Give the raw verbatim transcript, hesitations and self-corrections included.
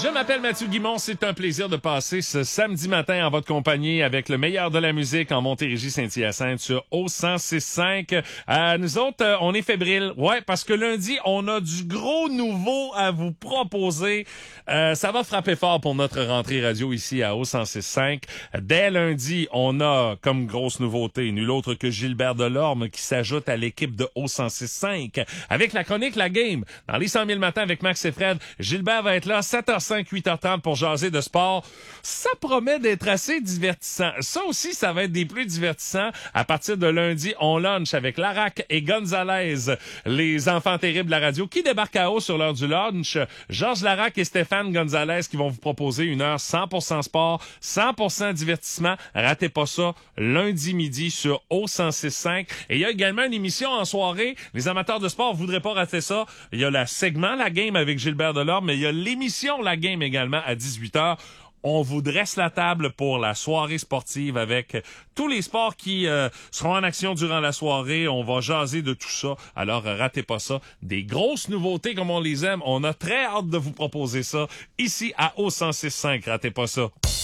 Je m'appelle Mathieu Guimond, c'est un plaisir de passer ce samedi matin en votre compagnie avec le meilleur de la musique en Montérégie-Saint-Hyacinthe sur O cent six cinq. Euh, nous autres, euh, on est fébriles, ouais, parce que lundi, on a du gros nouveau à vous proposer. Euh, ça va frapper fort pour notre rentrée radio ici à O cent six cinq. Dès lundi, on a comme grosse nouveauté nul autre que Gilbert Delorme qui s'ajoute à l'équipe de O cent six cinq avec la chronique La Game. Dans les cent mille matins avec Max et Fred, Gilbert va être là sept heures cinq, huit heures trente pour jaser de sport. Ça promet d'être assez divertissant. Ça aussi, ça va être des plus divertissants. À partir de lundi, on lunch avec Larac et Gonzalez, les enfants terribles de la radio, qui débarquent à haut sur l'heure du lunch. Georges Larac et Stéphane Gonzalez qui vont vous proposer une heure cent pour cent sport, cent pour cent divertissement. Ratez pas ça, lundi midi sur O cent six cinq. Et il y a également une émission en soirée. Les amateurs de sport voudraient pas rater ça. Il y a le segment La Game avec Gilbert Delorme, mais il y a l'émission La Game également à dix-huit heures. On vous dresse la table pour la soirée sportive avec tous les sports qui euh, seront en action durant la soirée. On va jaser de tout ça. Alors, euh, ratez pas ça. Des grosses nouveautés comme on les aime. On a très hâte de vous proposer ça ici à O cent six cinq. Ratez pas ça.